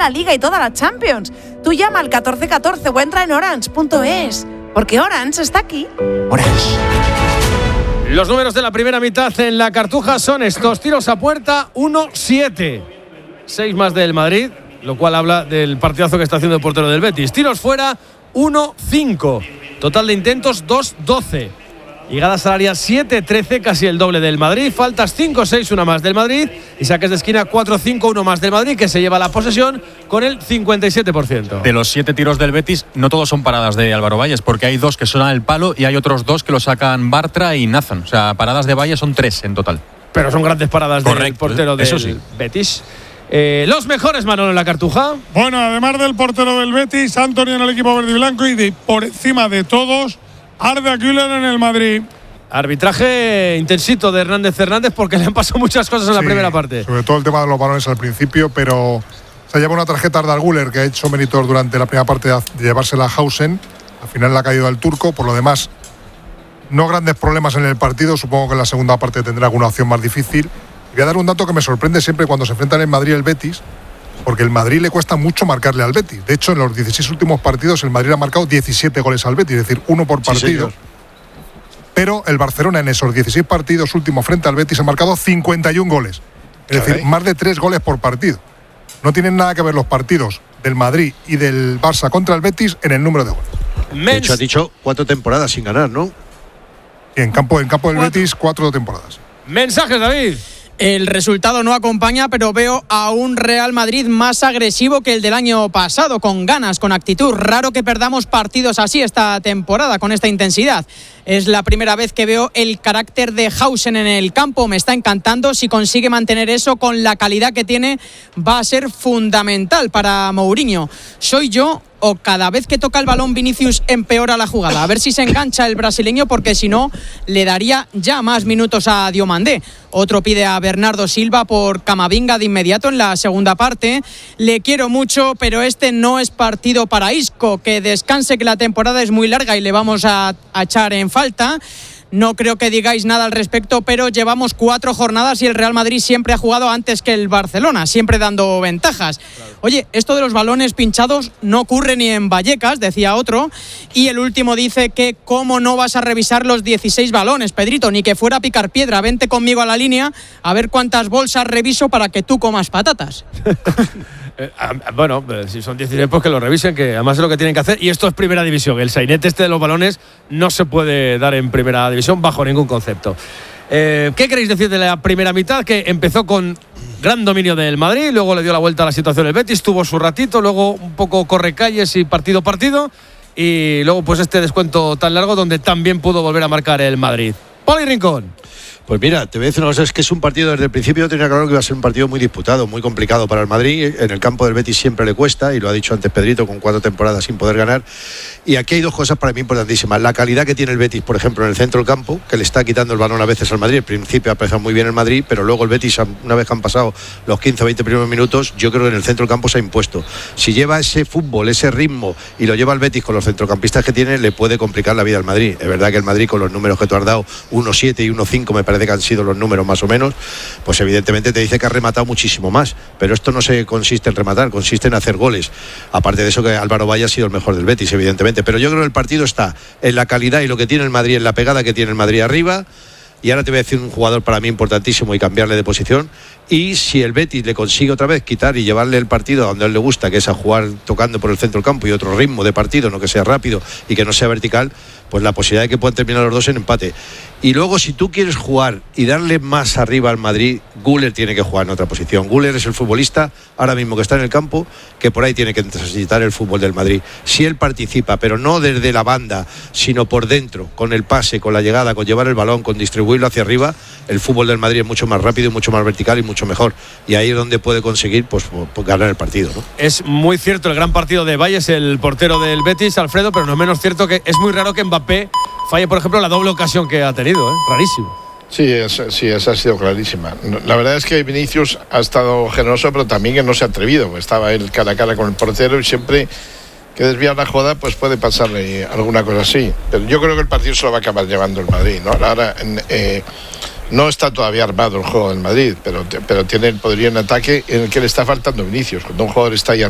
la Liga y toda la Champions. Tú llama al 1414 o entra en orange.es, porque Orange está aquí. Orange. Los números de la primera mitad en la Cartuja son estos: tiros a puerta 1-7, 6 más del Madrid, lo cual habla del partidazo que está haciendo el portero del Betis. Tiros fuera 1-5, total de intentos 2-12, llegadas al área 7-13, casi el doble del Madrid. Faltas 5-6, una más del Madrid, y saques de esquina 4-5, uno más del Madrid, que se lleva la posesión con el 57%. De los 7 tiros del Betis, no todos son paradas de Álvaro Valles, porque hay 2 que son al palo y hay otros 2 que lo sacan Bartra y Nathan. O sea, paradas de Valles son 3 en total. Pero son grandes paradas del portero del eso sí. Betis. Los mejores, Manolo, en la Cartuja. Bueno, además del portero del Betis, Antony en el equipo verde y blanco, y por encima de todos, Arda Güler en el Madrid. Arbitraje intensito de Hernández, porque le han pasado muchas cosas en la primera parte. Sobre todo el tema de los balones al principio, pero se lleva una tarjeta Arda Güler, que ha hecho méritos durante la primera parte de llevársela a Hausen. Al final le ha caído al turco. Por lo demás, no grandes problemas en el partido. Supongo que en la segunda parte tendrá alguna opción más difícil. Voy a dar un dato que me sorprende siempre cuando se enfrentan en Madrid y el Betis, porque el Madrid le cuesta mucho marcarle al Betis. De hecho, en los 16 últimos partidos el Madrid ha marcado 17 goles al Betis, es decir, 1 por partido. Sí, pero el Barcelona en esos 16 partidos últimos frente al Betis ha marcado 51 goles. Es decir, más de 3 goles por partido. No tienen nada que ver los partidos del Madrid y del Barça contra el Betis en el número de goles. De hecho, has dicho 4 temporadas sin ganar, ¿no? Y en campo del Betis, 4 temporadas. Mensajes, David. El resultado no acompaña, pero veo a un Real Madrid más agresivo que el del año pasado, con ganas, con actitud. Raro que perdamos partidos así esta temporada, con esta intensidad. Es la primera vez que veo el carácter de Hausen en el campo. Me está encantando. Si consigue mantener eso con la calidad que tiene, va a ser fundamental para Mourinho. ¿Soy yo o cada vez que toca el balón Vinicius empeora la jugada? A ver si se engancha el brasileño, porque si no, le daría ya más minutos a Diomandé. Otro pide a Bernardo Silva por Camavinga de inmediato en la segunda parte. Le quiero mucho, pero este no es partido para Isco. Que descanse, que la temporada es muy larga y le vamos a echar en falta. No creo que digáis nada al respecto, pero llevamos 4 jornadas y el Real Madrid siempre ha jugado antes que el Barcelona, siempre dando ventajas. Claro. Oye, esto de los balones pinchados no ocurre ni en Vallecas, decía otro, y el último dice que cómo no vas a revisar los 16 balones, Pedrito, ni que fuera a picar piedra. Vente conmigo a la línea a ver cuántas bolsas reviso para que tú comas patatas. Bueno, si son 16, pues que lo revisen, que además es lo que tienen que hacer. Y esto es primera división. El sainete este de los balones no se puede dar en primera división bajo ningún concepto. ¿Qué queréis decir de la primera mitad? Que empezó con gran dominio del Madrid, luego le dio la vuelta a la situación el Betis, tuvo su ratito, luego un poco correcalles y partido, y luego pues este descuento tan largo donde también pudo volver a marcar el Madrid. Poli Rincón. Pues mira, te voy a decir una cosa, es que es un partido desde el principio, tenía claro que iba a ser un partido muy disputado, muy complicado para el Madrid. En el campo del Betis siempre le cuesta, y lo ha dicho antes Pedrito, con 4 temporadas sin poder ganar. Y aquí hay 2 cosas para mí importantísimas. La calidad que tiene el Betis, por ejemplo, en el centro del campo, que le está quitando el balón a veces al Madrid. Al principio ha empezado muy bien el Madrid, pero luego el Betis, una vez que han pasado los 15 o 20 primeros minutos, yo creo que en el centro del campo se ha impuesto. Si lleva ese fútbol, ese ritmo, y lo lleva el Betis con los centrocampistas que tiene, le puede complicar la vida al Madrid. Es verdad que el Madrid, con los números que tú has dado, 1-7 y 1-5, me parece que han sido los números más o menos, pues evidentemente te dice que ha rematado muchísimo más, pero esto no se consiste en rematar, consiste en hacer goles. Aparte de eso, que Álvaro Valle ha sido el mejor del Betis, evidentemente, pero yo creo que el partido está en la calidad y lo que tiene el Madrid, en la pegada que tiene el Madrid arriba. Y ahora te voy a decir un jugador para mí importantísimo y cambiarle de posición. Y si el Betis le consigue otra vez quitar y llevarle el partido a donde a él le gusta, que es a jugar tocando por el centro del campo y otro ritmo de partido, no que sea rápido y que no sea vertical, pues la posibilidad de que puedan terminar los dos en empate. Y luego, si tú quieres jugar y darle más arriba al Madrid, Güler tiene que jugar en otra posición. Güler es el futbolista ahora mismo que está en el campo, que por ahí tiene que necesitar el fútbol del Madrid. Si él participa, pero no desde la banda, sino por dentro, con el pase, con la llegada, con llevar el balón, con distribuirlo hacia arriba, el fútbol del Madrid es mucho más rápido, mucho más vertical y mucho mejor. Y ahí es donde puede conseguir pues ganar el partido, ¿no? Es muy cierto el gran partido de Valles, el portero del Betis, Alfredo, pero no es menos cierto que es muy raro que Mbappé falle, por ejemplo, la doble ocasión que ha tenido, ¿eh? Rarísimo. Sí, esa ha sido clarísima. La verdad es que Vinicius ha estado generoso, pero también que no se ha atrevido. Estaba él cara a cara con el portero y siempre que desvía la jugada, pues puede pasarle alguna cosa así. Pero yo creo que el partido se lo va a acabar llevando el Madrid, ¿no? Ahora no está todavía armado el juego del Madrid, pero tiene el poderío en ataque en el que le está faltando Vinicius. Cuando un jugador está ahí